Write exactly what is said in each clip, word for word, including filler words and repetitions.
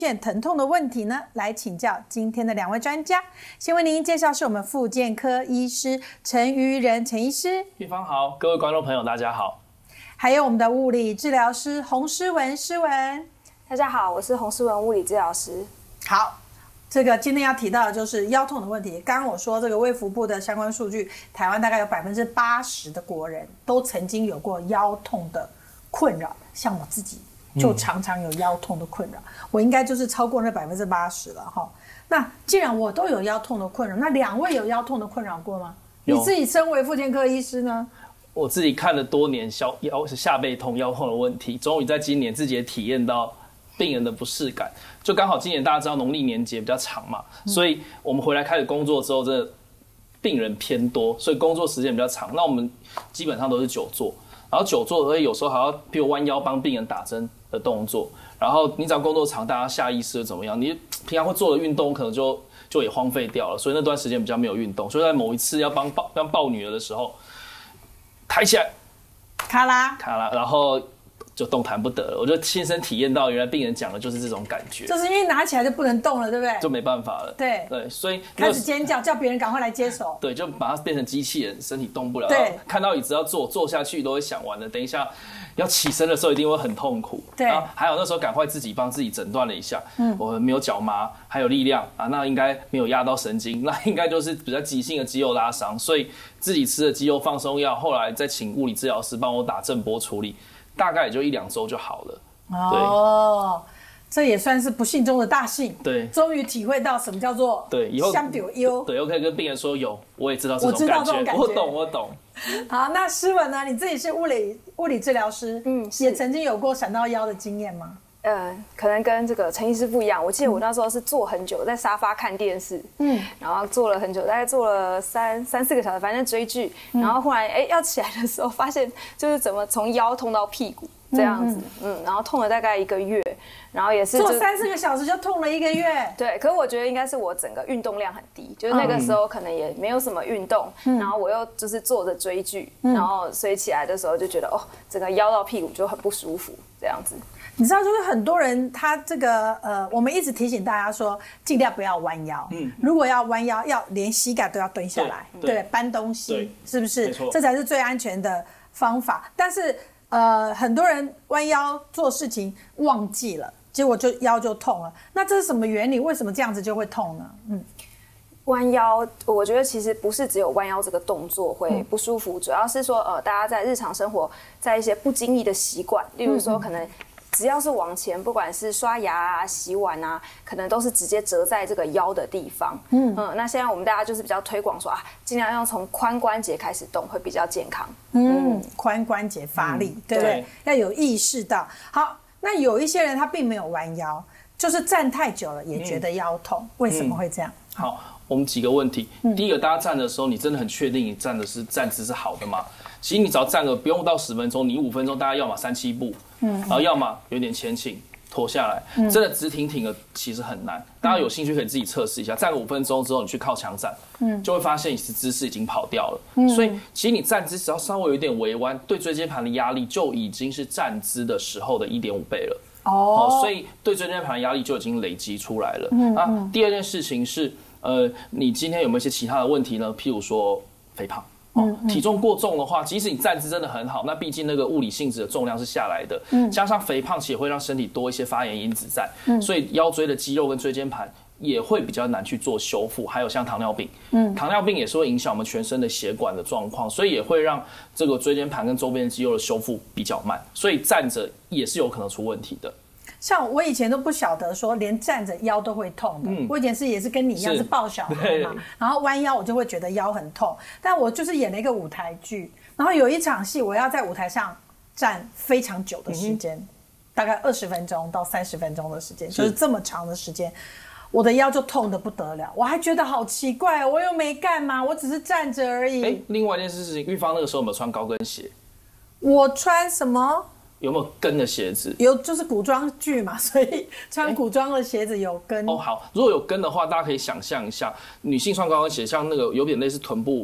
现疼痛的问题呢，来请教今天的两位专家。先为您介绍是我们复健科医师陈于仁陈医师。 玉芳好，各位观众朋友大家好。 还有我们的物理治疗师洪诗文诗文。 大家好，我是洪诗文物理治疗师。 好，这个今天要提到的就是腰痛的问题。刚刚我说这个卫福部的相关数据，台湾大概有百分之八十的国人都曾经有过腰痛的困扰，像我自己就常常有腰痛的困扰，嗯、我应该就是超过那百分之八十了哈。那既然我都有腰痛的困扰，那两位有腰痛的困扰过吗？你自己身为复健科医师呢？ 我自己看了多年腰腰下背痛、腰痛的问题，终于在今年自己也体验到病人的不适感。就刚好今年大家知道农历年节比较长嘛，嗯、所以我们回来开始工作之后，真的病人偏多，所以工作时间比较长。那我们基本上都是久坐。然后久坐，所以有时候还要譬如弯腰帮病人打针的动作。然后你只要工作长，大家下意识的怎么样？你平常会做的运动可能就就也荒废掉了，所以那段时间比较没有运动。所以在某一次要帮抱要抱女儿的时候，抬起来， 咔啦咔啦，然后就动弹不得了。我就亲身体验到，原来病人讲的就是这种感觉， 就是因为拿起来就不能动了，对不对？ 就没办法了。 对对，所以开始尖叫，叫别人赶快来接手。 对，就把它变成机器人，身体动不了。 对， 看到椅子要坐，坐下去都会想完了。等一下要起身的时候，一定会很痛苦。 对， 然后还有那时候赶快自己帮自己诊断了一下，嗯，我没有脚麻，还有力量啊，那应该没有压到神经，那应该就是比较急性的肌肉拉伤，所以自己吃的肌肉放松药，后来再请物理治疗师帮我打震波处理。大概也就一两周就好了。 哦，这也算是不幸中的大幸。 对， 终于体会到什么叫做对以后相丢忧。 对，我可以跟病人说有，我也知道这种感觉， 我知道这种感觉， 我懂，我懂。 好，那诗文呢？你自己是物理物理治疗师，嗯，也曾经有过闪到腰的经验吗？ 呃，可能跟这个陈医师不一样。我记得我那时候是坐很久，在沙发看电视，嗯，然后坐了很久，大概坐了三三四个小时，反正追剧。嗯、然后忽然哎要起来的时候，发现就是怎么从腰痛到屁股这样子，嗯, 嗯，然后痛了大概一个月，然后也是坐三四个小时就痛了一个月。 对，可是我觉得应该是我整个运动量很低，就是那个时候可能也没有什么运动，嗯、然后我又就是坐着追剧，嗯、然后所以起来的时候就觉得哦，整个腰到屁股就很不舒服这样子。 你知道，就是很多人他这个呃，我们一直提醒大家说，尽量不要弯腰。嗯，如果要弯腰，要连膝盖都要蹲下来，对，对搬东西，是不是？这才是最安全的方法。但是呃，很多人弯腰做事情忘记了，结果就腰就痛了。那这是什么原理？为什么这样子就会痛呢？嗯。 弯腰，我觉得其实不是只有弯腰这个动作会不舒服，嗯、主要是说呃，大家在日常生活，在一些不经意的习惯，例如说可能只要是往前，不管是刷牙啊、洗碗啊，可能都是直接折在这个腰的地方。嗯嗯，那现在我们大家就是比较推广说啊，尽量要从髋关节开始动，会比较健康。 嗯，髋关节发力，嗯、对不对？对，要有意识到。好，那有一些人他并没有弯腰，就是站太久了也觉得腰痛，嗯、为什么会这样？ 嗯、好。我们几个问题，第一个，大家站的时候，你真的很确定你站的是站姿是好的吗？其实你只要站个不用到十分钟，你五分钟大概要么三七步，嗯，然后要么有点前倾拖下来，嗯、真的直挺挺的其实很难。大家有兴趣可以自己测试一下，站个五分钟之后，你去靠墙站，嗯，就会发现你的姿势已经跑掉了。嗯，所以其实你站姿只要稍微有点微弯，对椎间盘的压力就已经是站姿的时候的 一点五倍了。哦，所以对椎间盘的压力就已经累积出来了。嗯，啊，第二件事情是。呃，你今天有没有一些其他的问题呢？譬如说肥胖，哦，嗯嗯、体重过重的话，即使你站姿真的很好，那毕竟那个物理性质的重量是下来的，嗯、加上肥胖，其实也会让身体多一些发炎因子在，嗯、所以腰椎的肌肉跟椎间盘也会比较难去做修复。还有像糖尿病，嗯、糖尿病也是会影响我们全身的血管的状况，所以也会让这个椎间盘跟周边的肌肉的修复比较慢，所以站着也是有可能出问题的。 像我以前都不晓得说连站着腰都会痛的，嗯、我以前是也是跟你一样是抱小孩嘛，然后弯腰我就会觉得腰很痛。但我就是演了一个舞台剧，然后有一场戏我要在舞台上站非常久的时间，嗯、大概二十分钟到三十分钟的时间，就是这么长的时间，我的腰就痛得不得了。我还觉得好奇怪，我又没干嘛，我只是站着而已。 欸、另外一件事情，玉芳那个时候有没有穿高跟鞋？ 我穿什么？ 有没有跟的鞋子？ 有，就是古装剧嘛，所以穿古装的鞋子有跟。 哦，好，如果有跟的话，大家可以想象一下，女性穿高跟鞋，像那个有点类似臀部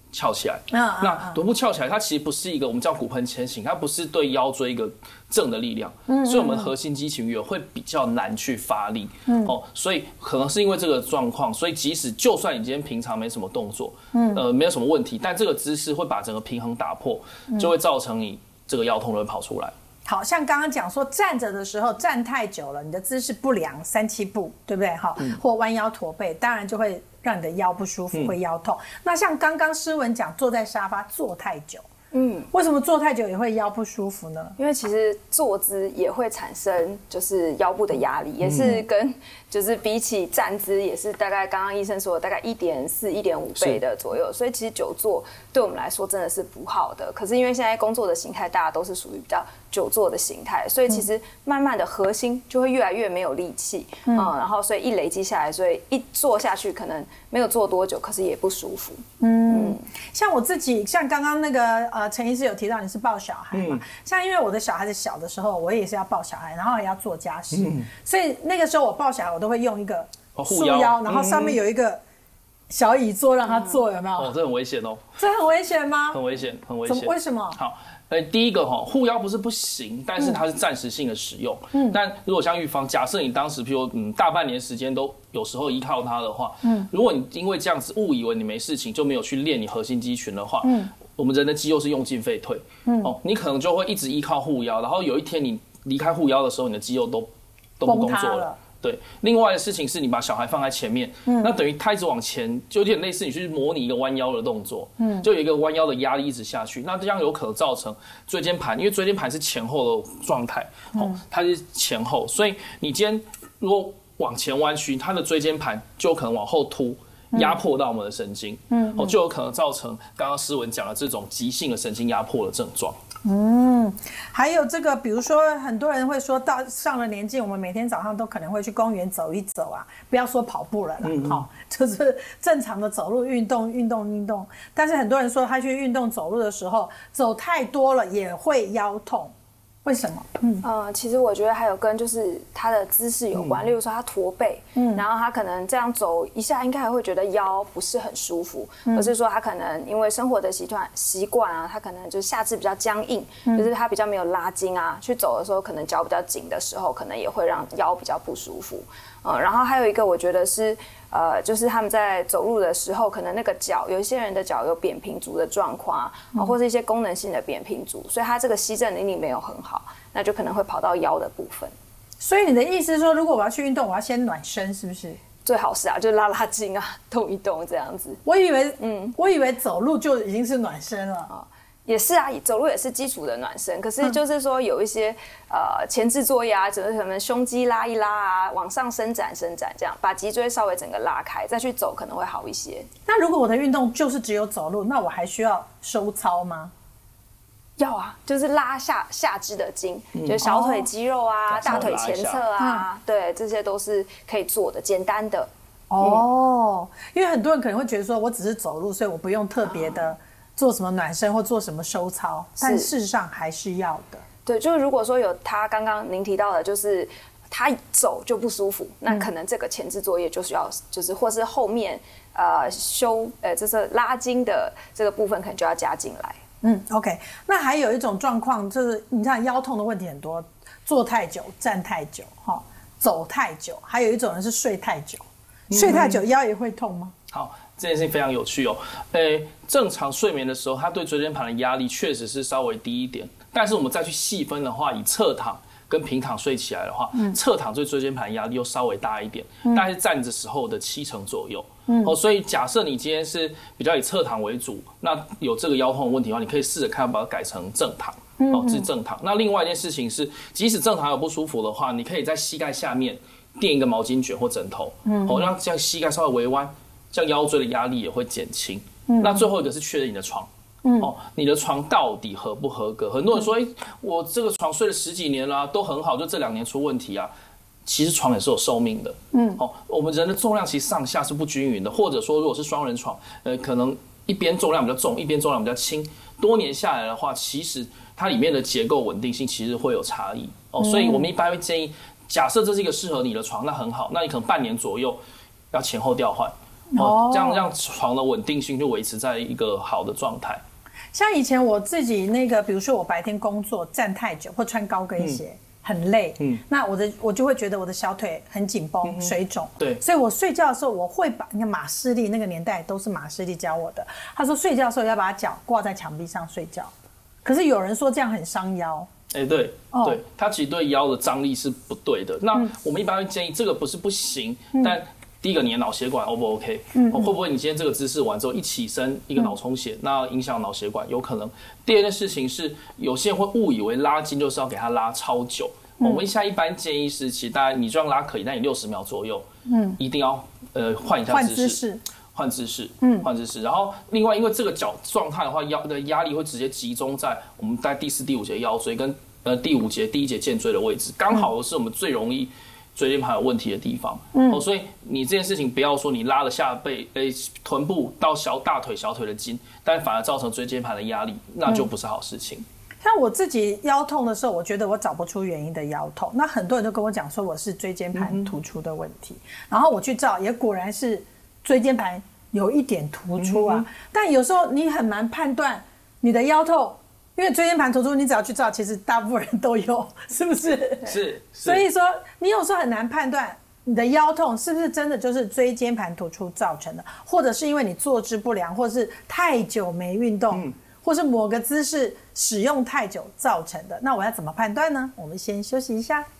翘起来。 嗯嗯嗯那臀部翘起来，它其实不是一个我们叫骨盆前倾，它不是对腰椎一个正的力量，嗯嗯嗯所以我们核心肌群也会比较难去发力。嗯、哦，所以可能是因为这个状况，所以即使就算你今天平常没什么动作，嗯，呃，没有什么问题，但这个姿势会把整个平衡打破，就会造成你这个腰痛就会跑出来。 好像刚刚讲说站着的时候站太久了，你的姿势不良，三七步，对不对？哈、嗯，或弯腰驼背，当然就会让你的腰不舒服，嗯、会腰痛。那像刚刚诗文讲，坐在沙发坐太久，嗯，为什么坐太久也会腰不舒服呢？ 因为其实坐姿也会产生就是腰部的压力，也是跟就是比起站姿也是大概刚刚医生说的大概一点四、一点五倍的左右，所以其实久坐对我们来说真的是不好的。可是因为现在工作的形态大家都是属于比较久坐的形态，所以其实慢慢的核心就会越来越没有力气，嗯，嗯然后所以一累积下来，所以一坐下去可能没有坐多久，可是也不舒服。 嗯，嗯像我自己，像刚刚那个呃陈医师有提到你是抱小孩嘛，嗯、像因为我的小孩子小的时候，我也是要抱小孩，然后也要做家事，嗯、所以那个时候我抱小孩，我都会用一个束腰，腰然后上面有一个小椅座让他坐，有没有？ 哦，这很危险哦。 这很危险吗？ 很危险，很危险。 为什么？ 好。呃，第一个哈，护腰不是不行，但是它是暂时性的使用。嗯，但如果像玉芳，假设你当时譬如嗯大半年时间都有时候依靠它的话，嗯，如果你因为这样子误以为你没事情，就没有去练你核心肌群的话，嗯，我们人的肌肉是用进废退，嗯，哦，你可能就会一直依靠护腰，然后有一天你离开护腰的时候，你的肌肉都都不工作了。对，另外的事情是你把小孩放在前面，嗯、那等于他一直往前，就有点类似你去模拟一个弯腰的动作，嗯，就有一个弯腰的压力一直下去，那这样有可能造成椎间盘，因为椎间盘是前后的状态，哦，嗯、它是前后，所以你今天如果往前弯曲，它的椎间盘就有可能往后凸，压迫到我们的神经，嗯，哦，就有可能造成刚刚诗文讲的这种急性的神经压迫的症状。 嗯，还有这个，比如说很多人会说到上了年纪，我们每天早上都可能会去公园走一走啊，不要说跑步了啦，嗯嗯哦、就是正常的走路运动运动运动。但是很多人说他去运动走路的时候走太多了也会腰痛。为什么？嗯呃，其实我觉得还有跟就是他的姿势有关，嗯、例如说他驼背，嗯，然后他可能这样走一下，应该还会觉得腰不是很舒服，嗯、而是说他可能因为生活的习惯习惯啊，他可能就是下肢比较僵硬，嗯、就是他比较没有拉筋啊，去走的时候可能脚比较紧的时候，可能也会让腰比较不舒服。呃，然后还有一个我觉得是，呃，就是他们在走路的时候，可能那个脚，有一些人的脚有扁平足的状况，嗯、或是一些功能性的扁平足，所以他这个吸震能力没有很好，那就可能会跑到腰的部分。 所以你的意思是说，如果我要去运动，我要先暖身，是不是？ 最好是啊，就拉拉筋啊，动一动这样子。 我以为，嗯，我以为走路就已经是暖身了啊。 也是啊，走路也是基础的暖身，可是就是说有一些、嗯、呃前置作业啊，就是可能胸肌拉一拉啊，往上伸展伸展，这样把脊椎稍微整个拉开，再去走可能会好一些。 那如果我的运动就是只有走路，那我还需要收操吗？ 要啊，就是拉下下肢的筋，嗯、就是小腿肌肉啊、哦、大腿前侧啊，嗯、对，这些都是可以做的，简单的。 哦，嗯、因为很多人可能会觉得说我只是走路，所以我不用特别的。嗯做什么暖身或做什么收操，但事实上还是要的。 对，就是如果说有他刚刚您提到的，就是他走就不舒服，那可能这个前置作业就是要，就是或是后面呃修呃就是拉筋的这个部分，可能就要加进来。 嗯 ，OK。那还有一种状况就是你看腰痛的问题很多，坐太久、站太久、哈、走太久，还有一种人是睡太久，睡太久腰也会痛吗？ 好。这件事情非常有趣哦，诶，正常睡眠的时候，它对椎间盘的压力确实是稍微低一点。但是我们再去细分的话，以侧躺跟平躺睡起来的话，嗯、侧躺对椎间盘压力又稍微大一点，嗯、大概是站着时候的七成左右。嗯、哦，所以假设你今天是比较以侧躺为主，那有这个腰痛的问题的话，你可以试着看把它改成正躺。哦，这是正躺。那另外一件事情是，即使正躺有不舒服的话，你可以在膝盖下面垫一个毛巾卷或枕头，嗯、哦，让这样膝盖稍微微弯。这样腰椎的压力也会减轻。嗯、那最后一个是确认你的床，嗯、哦，你的床到底合不合格？很多人说，哎、欸，我这个床睡了十几年啦、啊，都很好，就这两年出问题啊。其实床也是有寿命的，嗯，哦，我们人的重量其实上下是不均匀的，或者说如果是双人床，呃，可能一边重量比较重，一边重量比较轻，多年下来的话，其实它里面的结构稳定性其实会有差异。哦，所以我们一般会建议，假设这是一个适合你的床，那很好，那你可能半年左右要前后调换。 哦，这样让床的稳定性就维持在一个好的状态。 像以前我自己那个，比如说我白天工作站太久或穿高跟鞋。嗯很累，嗯，那我的我就会觉得我的小腿很紧绷、嗯、水肿， 对， 所以我睡觉的时候我会把，你看马士利那个年代都是马士利教我的，他说睡觉的时候要把脚挂在墙壁上睡觉，可是有人说这样很伤腰， 哎、欸，对，哦、对，它其实对腰的张力是不对的。那我们一般会建议这个不是不行，嗯、但第一个你的脑血管 O 不 OK？嗯，会不会你今天这个姿势完之后一起身一个脑充血，嗯、那影响脑血管有可能。第二件事情是，有些人会误以为拉筋就是要给它拉超久。嗯、我们现在一般建议是，其实大概你这样拉可以，但你六十秒左右，嗯，一定要呃换一下姿势，换姿势，嗯，换姿势。然后另外，因为这个脚状态的话，腰的压力会直接集中在我们在第四、第五节腰椎跟呃第五节第一节肩椎的位置，刚好是我们最容易椎间盘有问题的地方。嗯，哦，所以你这件事情不要说你拉了下背、诶臀部到小大腿、小腿的筋，但反而造成椎间盘的压力，那就不是好事情。嗯， 像我自己腰痛的时候，我觉得我找不出原因的腰痛。那很多人都跟我讲说我是椎间盘突出的问题，嗯、然后我去照，也果然是椎间盘有一点突出啊。嗯、但有时候你很难判断你的腰痛，因为椎间盘突出，你只要去照，其实大部分人都有，是不是？ 是。 所以说，你有时候很难判断你的腰痛是不是真的就是椎间盘突出造成的，或者是因为你坐姿不良，或者是太久没运动。嗯，或是某个姿势使用太久造成的，那我要怎么判断呢？我们先休息一下。